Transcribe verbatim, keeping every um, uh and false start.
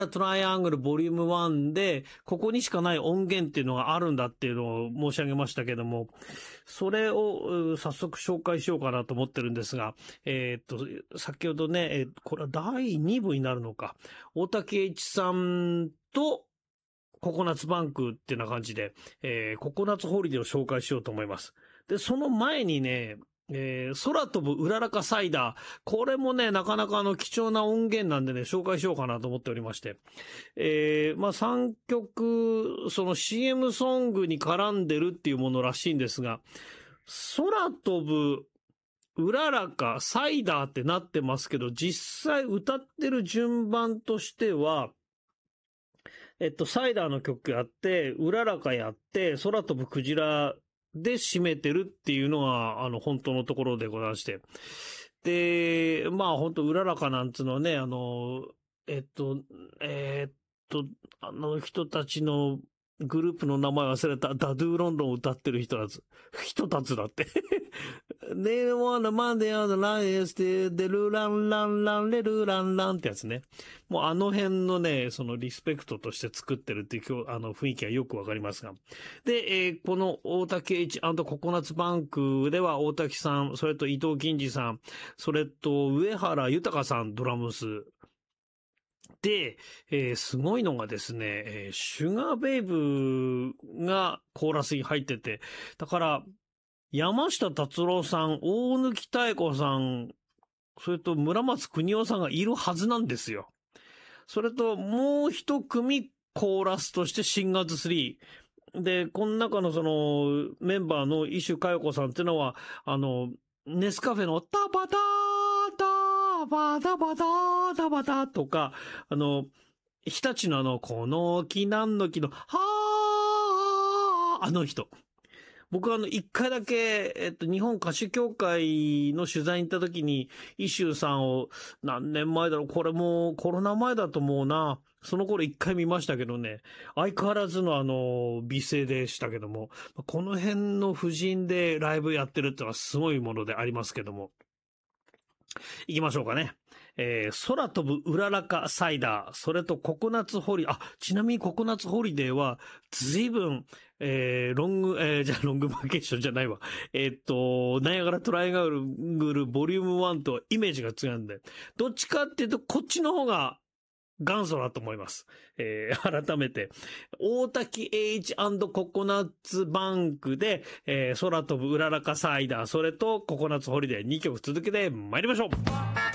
トライアングルボリュームワンで、ここにしかない音源っていうのがあるんだっていうのを申し上げましたけども、それを早速紹介しようかなと思ってるんですが、えー、っと、先ほどね、えー、これはだいにぶになるのか、大竹栄一さんとココナッツバンクっていうような感じで、えー、ココナッツホリデーを紹介しようと思います。で、その前にね、えー、空飛ぶうららかサイダー。これもね、なかなかあの貴重な音源なんでね、紹介しようかなと思っておりまして。えー、まあさんきょく、その シーエム ソングに絡んでるっていうものらしいんですが、空飛ぶうららかサイダーってなってますけど、実際歌ってる順番としては、えっと、サイダーの曲やって、うららかやって、空飛ぶクジラで締めてるっていうのが、あの、本当のところでございまして。で、まあ、本当うららかなんつうのはね、あの、えっと、えーっと、あの人たちのグループの名前忘れた、ダドゥーロンロンを歌ってる人たち、人たちだって。They wanna Monday on the line is でルランランランレルランランってやつね。もうあの辺のね、そのリスペクトとして作ってるっていう今日あの雰囲気はよくわかりますが。で、えー、この大竹栄一&ココナッツバンクでは大竹さん、それと伊藤金次さん、それと上原豊さんドラムス。で、えー、すごいのがですね、えー、シュガーベイブがコーラスに入ってて、だから、山下達郎さん、大貫妙子さん、それと村松邦夫さんがいるはずなんですよ。それと、もう一組コーラスとしてシンガーズスリー。で、この中のそのメンバーの伊集佳代子さんっていうのは、あの、ネスカフェのタバタータバタバタタバタとか、あの、日立のあの、この木なんの木の、はー、あの人。僕はあの、一回だけ、えっと、日本歌手協会の取材に行った時に、イシューさんを何年前だろう、これもコロナ前だと思うな。その頃一回見ましたけどね、相変わらずのあの、美声でしたけども、この辺の婦人でライブやってるってのはすごいものでありますけども。行きましょうかね。えー、空飛ぶうららかサイダー、それとココナッツホリ、あ、ちなみにココナッツホリデーは、随分、えー、ロング、えー、じゃあロングバケーションじゃないわ。えー、っと、ナイアガラトライアングルボリュームワンとイメージが違うんで、どっちかっていうと、こっちの方が元祖だと思います。えー、改めて、大滝栄一&ココナッツバンクで、えー、空飛ぶうららかサイダー、それとココナッツホリデーにきょく続けて参りましょう。